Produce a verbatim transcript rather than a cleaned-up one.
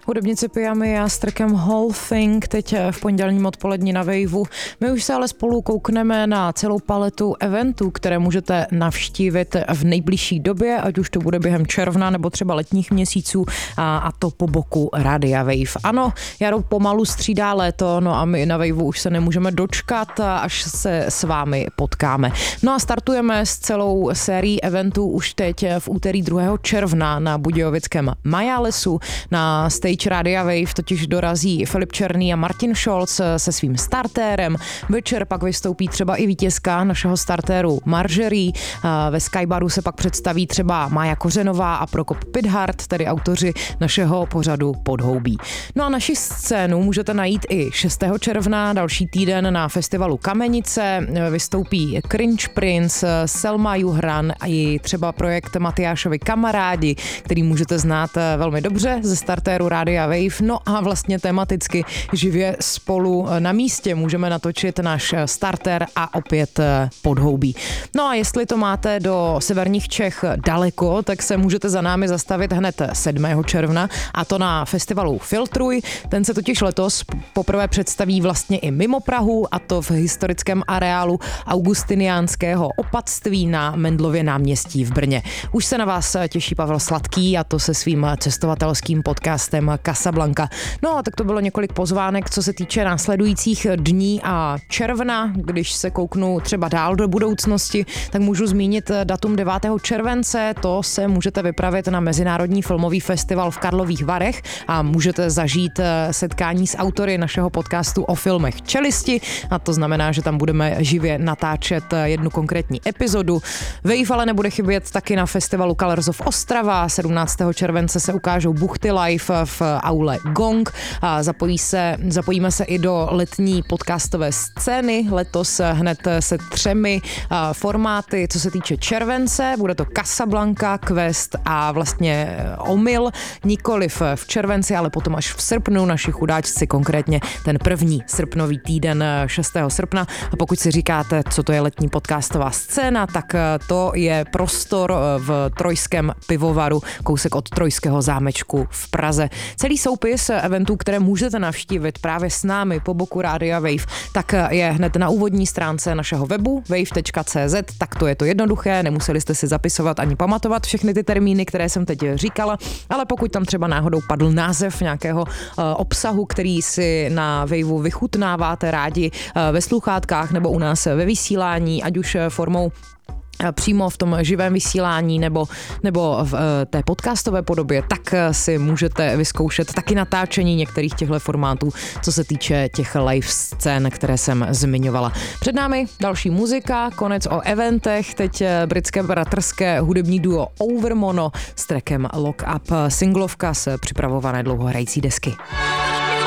Hudebnice Pyjamy a s trackem Whole Thing teď v pondělním odpolední na Waveu. My už se ale spolu koukneme na celou paletu eventů, které můžete navštívit v nejbližší době, ať už to bude během června nebo třeba letních měsíců, a, a to po boku Rádia Wave. Ano, jaro pomalu střídá léto, no a my na Waveu už se nemůžeme dočkat, až se s vámi potkáme. No a startujeme s celou sérií eventů už teď v úterý druhého června na budějovickém Majálesu. Na stage Rádia Wave totiž dorazí Filip Černý a Martin Scholz se svým startérem. Večer pak vystoupí třeba i vítězka našeho startéru Marjorie. Ve Skybaru se pak představí třeba Mája Kořenová a Prokop Pithart, tedy autoři našeho pořadu Podhoubí. No a naši scénu můžete najít i šestého června, další týden na festivalu Kamenice. Vystoupí Cringe Prince, Selma Juhran a i třeba projekt Matyášovi Kamarádi, který můžete znát velmi dobře ze startéru Rádia Wave. No a vlastně tematicky živě spolu na místě můžeme natočit náš startér a opět Podhoubí. No a jestli to máte do severních Čech daleko, tak se můžete za námi zastavit hned sedmého června, a to na festivalu Filtruj. Ten se totiž letos poprvé představí vlastně i mimo Prahu, a to v historickém areálu Augustiniánského opatství na Mendlově náměstí v Brně. Už se na vás těší Pavel Sladký, a to se svým cestovatelským podcastem Casablanca. No a tak to bylo několik pozvánek, co se týče následujících dní a června. Když se kouknu třeba dál do budoucnosti, tak můžu zmínit datum devátého července. To se můžete vypravit na Mezinárodní filmový festival v Karlových Varech a můžete zažít setkání s autory našeho podcastu o filmech Čelisti, a to znamená, že tam budeme živě natáčet jednu konkrétní epizodu. Wave ale nebude chybět taky na festivalu Colors of Ostrava. sedmnáctého července se ukážou Buchty live v aule Gong a zapojí se, zapojíme se i do letní podcastové scény. Letos hned se třemi formáty, co se týče července. Bude to Casablanca, Quest a vlastně Omyl. Nikoliv v červenci, ale potom až v srpnu. Naši chudáčci, konkrétně ten první srpnový týden šestého srpna. A pokud si říkáte, co to je letní podcastová scéna, tak to je prostor v Trojském pivovaru, kousek od Trojského zámečku v Praze. Celý soupis eventů, které můžete navštívit právě s námi po boku Rádia Wave, tak je hned na úvodní stránce našeho webu wave tečka cé zet. Tak to je to jednoduché, nemuseli jste si zapisovat ani pamatovat všechny ty termíny, které jsem teď říkala, ale pokud tam třeba náhodou padl název nějakého uh, obsahu, který si na Waveu vychutnáváte rádi uh, ve sluchátkách nebo u nás ve vysílání, ať už formou přímo v tom živém vysílání nebo, nebo v té podcastové podobě, tak si můžete vyzkoušet taky natáčení některých těchto formátů, co se týče těch live scén, které jsem zmiňovala. Před námi další muzika, konec o eventech, teď britské bratrské hudební duo Overmono s trackem Lock Up, singlovka z připravované dlouhohrající desky.